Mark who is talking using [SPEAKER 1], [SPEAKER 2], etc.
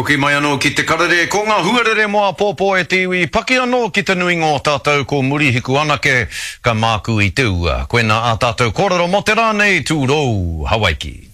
[SPEAKER 1] Hoki mai anō ki te karere, ko ngā huarere moa pōpō e te iwi, paki anō ki te nui ngō tātou ko murihiku anake, ka māku i te ua. Koe nā a tātou kōrero mo te rānei tūrou, Hawaiki.